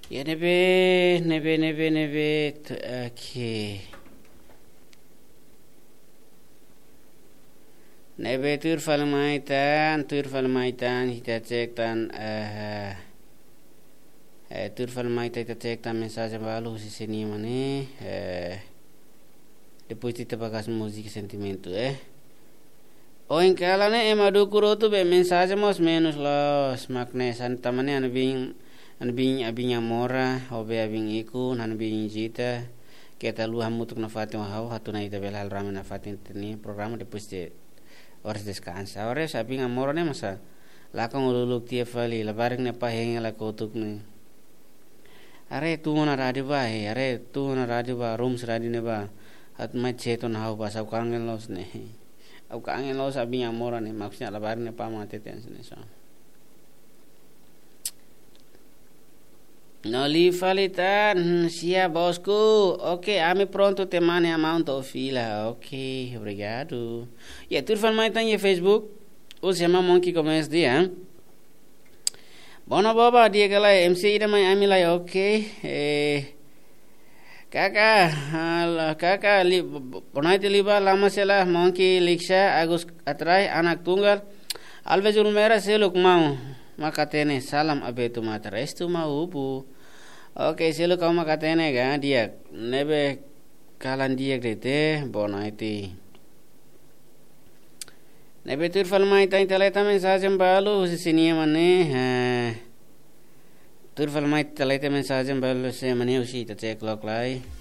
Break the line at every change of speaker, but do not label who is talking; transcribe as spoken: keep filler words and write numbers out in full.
Ya nebe nebe nebe nebe okay. Nebe turfalmaitan turfalmaitan kita cek tan eh eh turfalmaitan kita cek tan mensagem balu si sini mana eh depois kita bagas musik sentimento eh o em kala ne emadu kurotu be mensagem os menos los magnes antamane anbing anbing abing amora obe abing iku anbing jita kita lu hamutuk na fatin hau hatuna ita belal ramen na fatin ni programa depois de horas descansa horas abing amora ne masa lakang ululuk tia fali labaring ne pahenga la kotuk ne are tu na radio ba he are tu na radio ba rooms radio ne ba hat ma cheton hau ba sa kangen los ne au kangen los abing amora ne maksudnya labaring ne pa mate tension ne so no li falitan sia bosku. Ok, ame pronto te mane amount of fila. Ok, obrigado. Ya turfan mai tan ye Facebook. O se chama Monkey Commerce dia. Bona baba dia kala M C ida mai amilai ok. Eh Kakak, ala kakak li bonai te liba lama sela Monkey Liksha agus atrai anak tunggal. Alvezul mera seluk mau. Makatene salam abetu mata restu mau bu. Oke selu kau makatene ga dia nebe kalan dia grete bona iti. Nebe turfal mai tain teleta mensagem balu sini mane ha. Turfal mai teleta mensagem balu se mane usi ta cek lok lai.